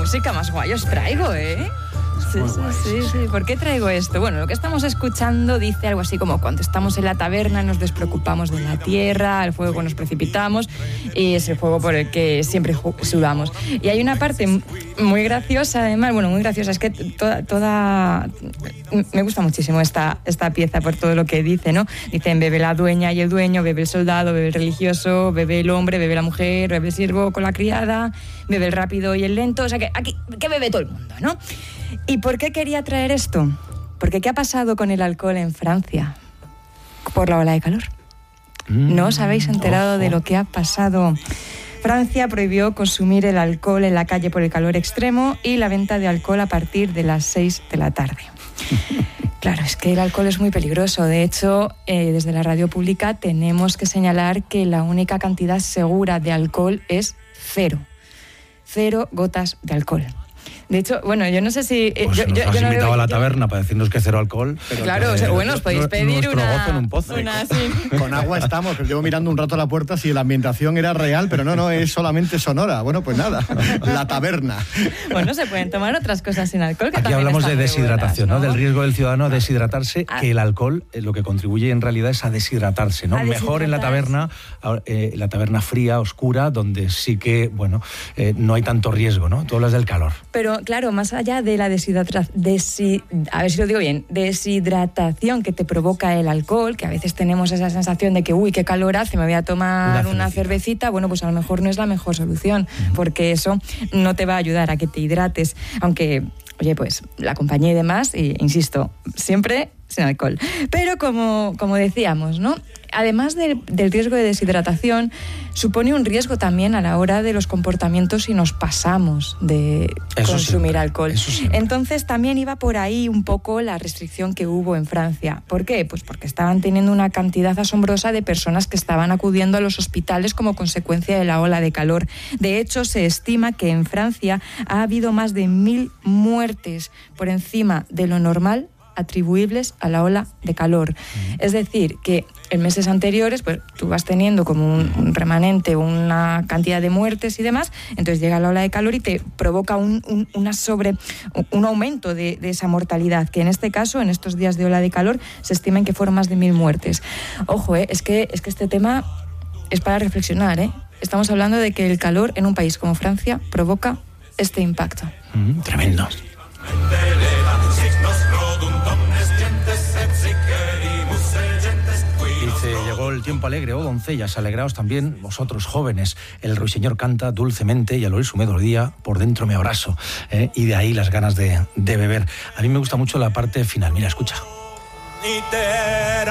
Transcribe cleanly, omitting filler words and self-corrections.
música más guay os traigo, ¿eh? Sí. ¿Por qué traigo esto? Bueno, lo que estamos escuchando dice algo así como: cuando estamos en la taberna nos despreocupamos de la tierra, al fuego nos precipitamos y es el fuego por el que siempre sudamos. Y hay una parte muy graciosa, además, muy graciosa, es que toda me gusta muchísimo esta pieza por todo lo que dice, ¿no? Dicen: bebe la dueña y el dueño, bebe el soldado, bebe el religioso, bebe el hombre, bebe la mujer, bebe el siervo con la criada, bebe el rápido y el lento. O sea que aquí que bebe todo el mundo, ¿no? ¿Y por qué quería traer esto? Porque ¿qué ha pasado con el alcohol en Francia por la ola de calor? ¿No os habéis enterado de lo que ha pasado? Francia prohibió consumir el alcohol en la calle por el calor extremo y la venta de alcohol a partir de las 6 de la tarde. Claro, es que el alcohol es muy peligroso. De hecho, desde la radio pública tenemos que señalar que la única cantidad segura de alcohol es 0. 0 gotas de alcohol. De hecho, bueno, yo no sé si... Pues nos has invitado a la taberna para decirnos que 0 alcohol. Pero claro, os podéis pedir nuestro gozo en un pozo. Con agua estamos, que llevo mirando un rato a la puerta si la ambientación era real, pero no, es solamente sonora. Bueno, pues nada, la taberna. Bueno, se pueden tomar otras cosas sin alcohol. Que aquí hablamos de deshidratación, buenas, ¿no? Del riesgo del ciudadano a deshidratarse, que el alcohol lo que contribuye en realidad es a deshidratarse, ¿no? Mejor en la taberna fría, oscura, donde sí que, no hay tanto riesgo, ¿no? Tú hablas del calor. Pero claro, más allá de la a ver si lo digo bien, deshidratación que te provoca el alcohol, que a veces tenemos esa sensación de que, uy, qué calor hace, me voy a tomar una cervecita, bueno, pues a lo mejor no es la mejor solución, porque eso no te va a ayudar a que te hidrates, aunque, oye, pues la compañía y demás, insisto, siempre sin alcohol. Pero como decíamos, ¿no? Además del riesgo de deshidratación, supone un riesgo también a la hora de los comportamientos si nos pasamos de consumir alcohol. Entonces también iba por ahí un poco la restricción que hubo en Francia. ¿Por qué? Pues porque estaban teniendo una cantidad asombrosa de personas que estaban acudiendo a los hospitales como consecuencia de la ola de calor. De hecho, se estima que en Francia ha habido más de 1.000 muertes por encima de lo normal atribuibles a la ola de calor. Es decir, que en meses anteriores pues tú vas teniendo como un remanente, una cantidad de muertes y demás, entonces llega la ola de calor y te provoca un aumento de esa mortalidad, que en este caso, en estos días de ola de calor, se estiman que fueron más de 1.000 muertes. Ojo, es que este tema es para reflexionar, ¿eh? Estamos hablando de que el calor en un país como Francia provoca este impacto. Tremendo. Llegó el tiempo alegre, doncellas, alegraos también vosotros jóvenes. El ruiseñor canta dulcemente y al oír su melodía por dentro me abrazo. Y de ahí las ganas de beber. A mí me gusta mucho la parte final. Mira, escucha.